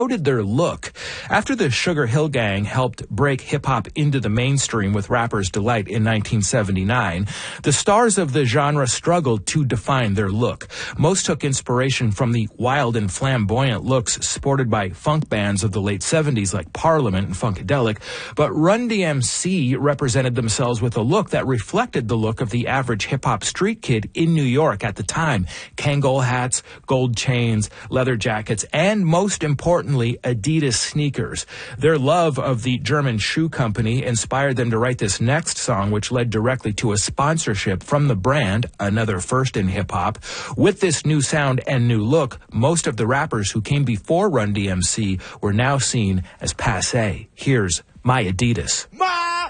promoted their look. After the Sugar Hill Gang helped break hip-hop into the mainstream with Rapper's Delight in 1979, the stars of the genre struggled to define their look. Most took inspiration from the wild and flamboyant looks sported by funk bands of the late 70s like Parliament and Funkadelic, but Run DMC represented themselves with a look that reflected the look of the average hip-hop street kid in New York at the time. Kangol hats, gold chains, leather jackets, and most importantly, Adidas sneakers. Their love of the German shoe company inspired them to write this next song, which led directly to a sponsorship from the brand, another first in hip-hop. With this new sound and new look, most of the rappers who came before Run DMC were now seen as passé. Here's My Adidas.